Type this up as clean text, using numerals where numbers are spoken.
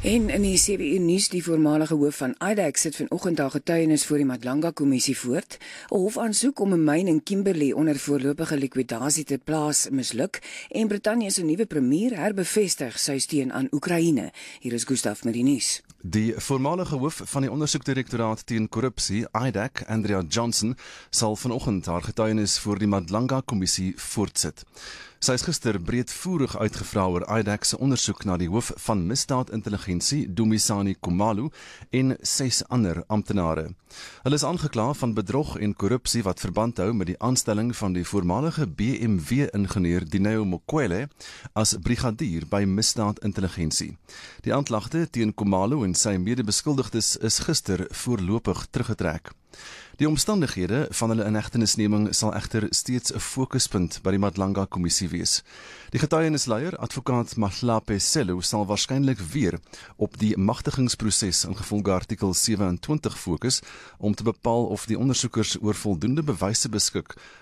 En in die CBU nuus, die voormalige hoof van IDEX sit vanoggend haar getuienis voor die Madlanga-kommissie voort. 'n Hofaansoek om 'n myn in Kimberley onder voorlopige likwidasie te plaas misluk en Brittanje se nuwe premier herbevestig sy steun aan Oekraïne. Hier is Gustaf met die nuus. Die voormalige hoof van die ondersoekdirektoraat teen korrupsie, IDEC, Andrea Johnson, sal vanoggend haar getuienis voor die Madlanga-kommissie voortsit. Sy is gister breedvoerig uitgevra oor IDEC se ondersoek na die hoof van misdaadintelligensie, Dumisani Khumalo, en 6 ander amptenare. Hulle is aangekla van bedrog en korrupsie wat verband hou met die aanstelling van die voormalige BMW-ingenieur Dineo Mokwele as brigadier by misdaadintelligensie. Die aanklagte teen Khumalo en sy medebeskuldigdes is gister voorlopig teruggetrek. Die omstandighede van hulle inhegtenisneming sal egter steeds 'n fokuspunt by die Madlanga-kommissie wees. Die getuienisleier, advokaat Mahlape Sello, sal waarskynlik weer op die magtigingsproses ingevolge artikel 27 fokus om te bepaal of die ondersoekers oor voldoende bewyse beskik